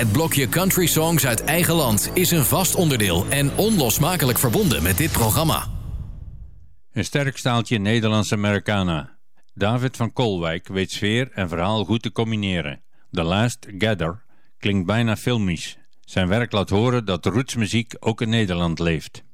Het blokje country songs uit eigen land is een vast onderdeel en onlosmakelijk verbonden met dit programma. Een sterk staaltje Nederlandse Americana. David van Kolwijk weet sfeer en verhaal goed te combineren. The Last Gather klinkt bijna filmisch. Zijn werk laat horen dat rootsmuziek ook in Nederland leeft.